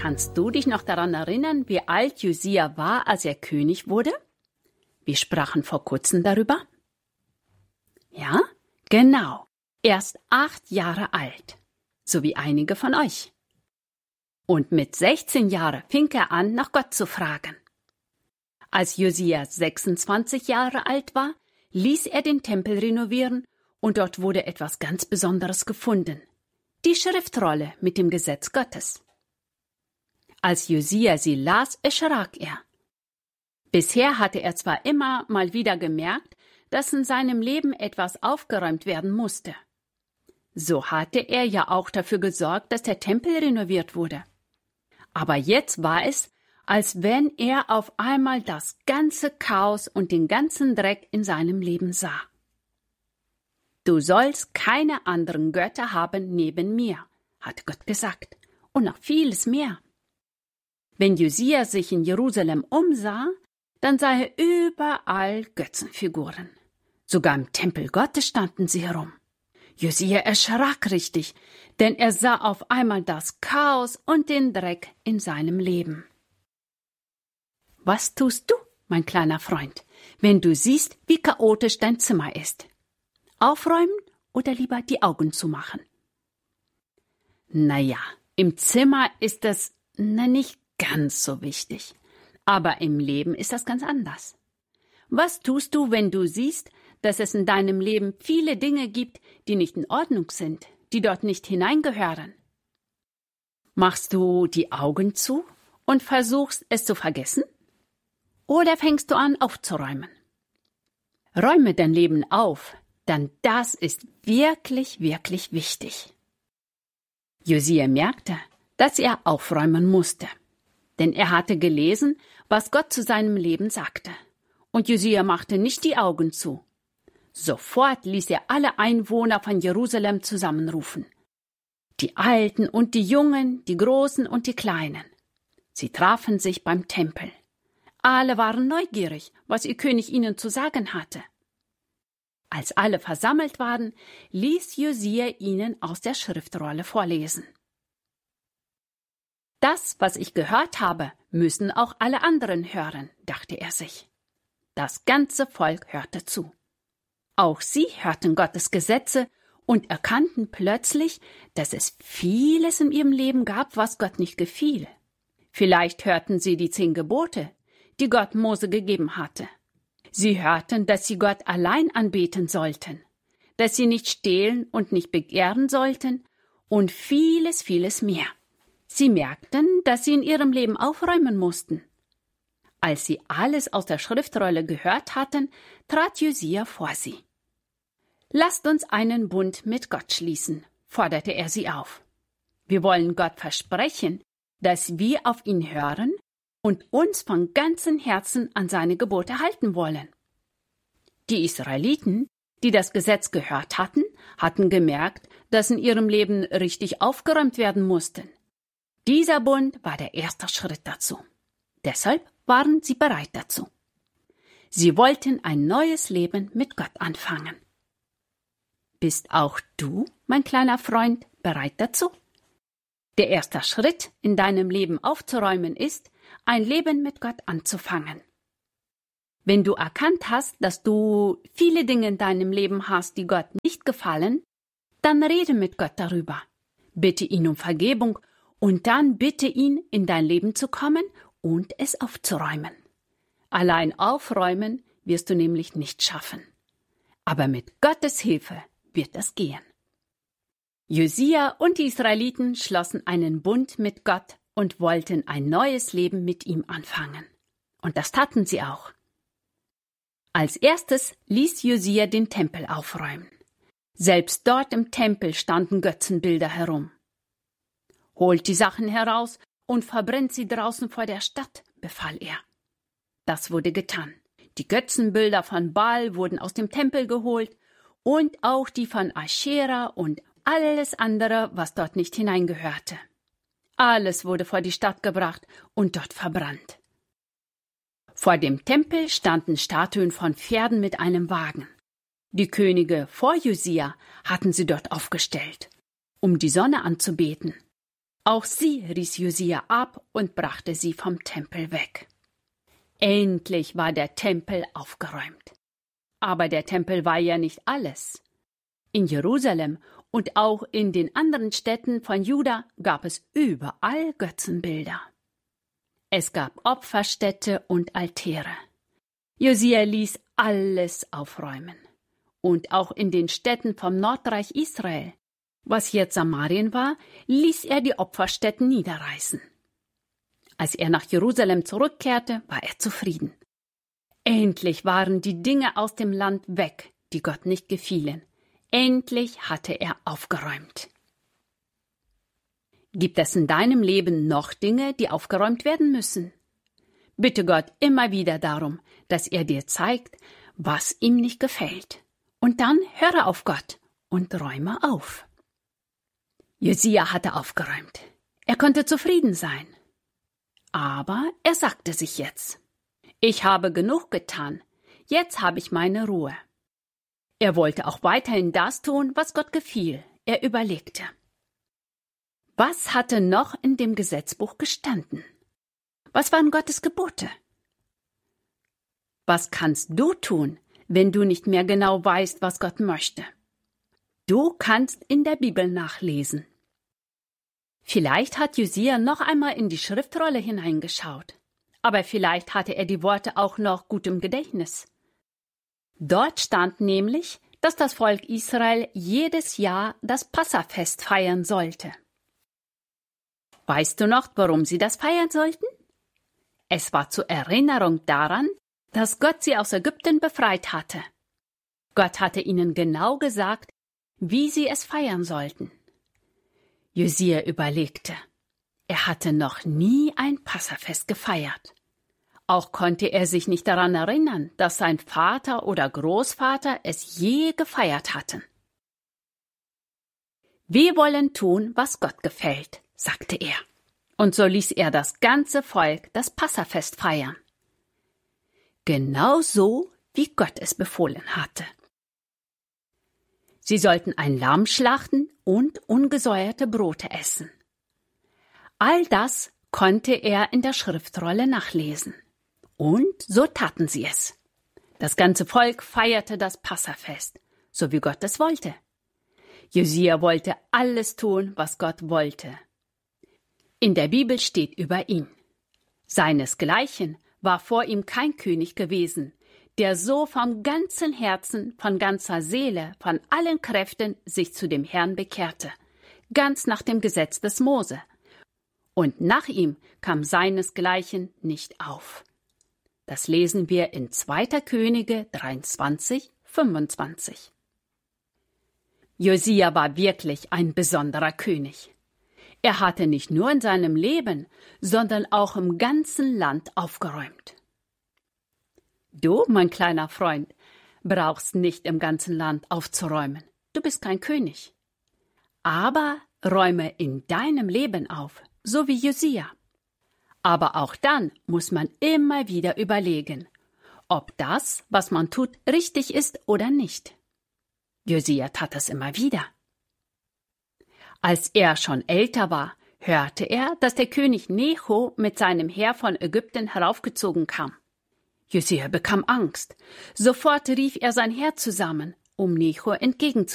Kannst du dich noch daran erinnern, wie alt Josia war, als er König wurde? Wir sprachen vor kurzem darüber. Ja, genau. Erst 8 Jahre alt, so wie einige von euch. Und mit 16 Jahren fing er an, nach Gott zu fragen. Als Josia 26 Jahre alt war, ließ er den Tempel renovieren und dort wurde etwas ganz Besonderes gefunden. Die Schriftrolle mit dem Gesetz Gottes. Als Josia sie las, erschrak er. Bisher hatte er zwar immer mal wieder gemerkt, dass in seinem Leben etwas aufgeräumt werden musste. So hatte er ja auch dafür gesorgt, dass der Tempel renoviert wurde. Aber jetzt war es, als wenn er auf einmal das ganze Chaos und den ganzen Dreck in seinem Leben sah. Du sollst keine anderen Götter haben neben mir, hat Gott gesagt, und noch vieles mehr. Wenn Josia sich in Jerusalem umsah, dann sah er überall Götzenfiguren. Sogar im Tempel Gottes standen sie herum. Josia erschrak richtig, denn er sah auf einmal das Chaos und den Dreck in seinem Leben. Was tust du, mein kleiner Freund, wenn du siehst, wie chaotisch dein Zimmer ist? Aufräumen oder lieber die Augen zumachen? Naja, im Zimmer ist das nicht ganz so wichtig. Aber im Leben ist das ganz anders. Was tust du, wenn du siehst, dass es in deinem Leben viele Dinge gibt, die nicht in Ordnung sind, die dort nicht hineingehören? Machst du die Augen zu und versuchst, es zu vergessen? Oder fängst du an, aufzuräumen? Räume dein Leben auf, denn das ist wirklich, wirklich wichtig. Josia merkte, dass er aufräumen musste. Denn er hatte gelesen, was Gott zu seinem Leben sagte. Und Josia machte nicht die Augen zu. Sofort ließ er alle Einwohner von Jerusalem zusammenrufen. Die Alten und die Jungen, die Großen und die Kleinen. Sie trafen sich beim Tempel. Alle waren neugierig, was ihr König ihnen zu sagen hatte. Als alle versammelt waren, ließ Josia ihnen aus der Schriftrolle vorlesen. Das, was ich gehört habe, müssen auch alle anderen hören, dachte er sich. Das ganze Volk hörte zu. Auch sie hörten Gottes Gesetze und erkannten plötzlich, dass es vieles in ihrem Leben gab, was Gott nicht gefiel. Vielleicht hörten sie die 10 Gebote, die Gott Mose gegeben hatte. Sie hörten, dass sie Gott allein anbeten sollten, dass sie nicht stehlen und nicht begehren sollten und vieles, vieles mehr. Sie merkten, dass sie in ihrem Leben aufräumen mussten. Als sie alles aus der Schriftrolle gehört hatten, trat Josia vor sie. »Lasst uns einen Bund mit Gott schließen«, forderte er sie auf. »Wir wollen Gott versprechen, dass wir auf ihn hören und uns von ganzem Herzen an seine Gebote halten wollen.« Die Israeliten, die das Gesetz gehört hatten, hatten gemerkt, dass in ihrem Leben richtig aufgeräumt werden musste. Dieser Bund war der erste Schritt dazu. Deshalb waren sie bereit dazu. Sie wollten ein neues Leben mit Gott anfangen. Bist auch du, mein kleiner Freund, bereit dazu? Der erste Schritt in deinem Leben aufzuräumen ist, ein Leben mit Gott anzufangen. Wenn du erkannt hast, dass du viele Dinge in deinem Leben hast, die Gott nicht gefallen, dann rede mit Gott darüber. Bitte ihn um Vergebung und dann bitte ihn, in dein Leben zu kommen und es aufzuräumen. Allein aufräumen wirst du nämlich nicht schaffen. Aber mit Gottes Hilfe wird das gehen. Josia und die Israeliten schlossen einen Bund mit Gott und wollten ein neues Leben mit ihm anfangen. Und das taten sie auch. Als erstes ließ Josia den Tempel aufräumen. Selbst dort im Tempel standen Götzenbilder herum. »Holt die Sachen heraus und verbrennt sie draußen vor der Stadt«, befahl er. Das wurde getan. Die Götzenbilder von Baal wurden aus dem Tempel geholt und auch die von Aschera und alles andere, was dort nicht hineingehörte. Alles wurde vor die Stadt gebracht und dort verbrannt. Vor dem Tempel standen Statuen von Pferden mit einem Wagen. Die Könige vor Josia hatten sie dort aufgestellt, um die Sonne anzubeten. Auch sie riss Josia ab und brachte sie vom Tempel weg. Endlich war der Tempel aufgeräumt. Aber der Tempel war ja nicht alles. In Jerusalem und auch in den anderen Städten von Juda gab es überall Götzenbilder. Es gab Opferstätte und Altäre. Josia ließ alles aufräumen. Und auch in den Städten vom Nordreich Israel, was jetzt Samarien war, ließ er die Opferstätten niederreißen. Als er nach Jerusalem zurückkehrte, war er zufrieden. Endlich waren die Dinge aus dem Land weg, die Gott nicht gefielen. Endlich hatte er aufgeräumt. Gibt es in deinem Leben noch Dinge, die aufgeräumt werden müssen? Bitte Gott immer wieder darum, dass er dir zeigt, was ihm nicht gefällt. Und dann höre auf Gott und räume auf. Josia hatte aufgeräumt. Er konnte zufrieden sein. Aber er sagte sich jetzt: Ich habe genug getan. Jetzt habe ich meine Ruhe. Er wollte auch weiterhin das tun, was Gott gefiel. Er überlegte: Was hatte noch in dem Gesetzbuch gestanden? Was waren Gottes Gebote? Was kannst du tun, wenn du nicht mehr genau weißt, was Gott möchte? Du kannst in der Bibel nachlesen. Vielleicht hat Josia noch einmal in die Schriftrolle hineingeschaut, aber vielleicht hatte er die Worte auch noch gut im Gedächtnis. Dort stand nämlich, dass das Volk Israel jedes Jahr das Passafest feiern sollte. Weißt du noch, warum sie das feiern sollten? Es war zur Erinnerung daran, dass Gott sie aus Ägypten befreit hatte. Gott hatte ihnen genau gesagt, wie sie es feiern sollten. Josia überlegte. Er hatte noch nie ein Passafest gefeiert. Auch konnte er sich nicht daran erinnern, dass sein Vater oder Großvater es je gefeiert hatten. Wir wollen tun, was Gott gefällt, sagte er. Und so ließ er das ganze Volk das Passafest feiern. Genau so, wie Gott es befohlen hatte. Sie sollten ein Lamm schlachten und ungesäuerte Brote essen. All das konnte er in der Schriftrolle nachlesen. Und so taten sie es. Das ganze Volk feierte das Passafest, so wie Gott es wollte. Josia wollte alles tun, was Gott wollte. In der Bibel steht über ihn: Seinesgleichen war vor ihm kein König gewesen, der so vom ganzen Herzen, von ganzer Seele, von allen Kräften sich zu dem Herrn bekehrte, ganz nach dem Gesetz des Mose. Und nach ihm kam seinesgleichen nicht auf. Das lesen wir in 2. Könige 23, 25. Josia war wirklich ein besonderer König. Er hatte nicht nur in seinem Leben, sondern auch im ganzen Land aufgeräumt. Du, mein kleiner Freund, brauchst nicht im ganzen Land aufzuräumen. Du bist kein König. Aber räume in deinem Leben auf, so wie Josia. Aber auch dann muss man immer wieder überlegen, ob das, was man tut, richtig ist oder nicht. Josia tat es immer wieder. Als er schon älter war, hörte er, dass der König Necho mit seinem Heer von Ägypten heraufgezogen kam. Josia bekam Angst. Sofort rief er sein Heer zusammen, um Necho entgegenzutreten.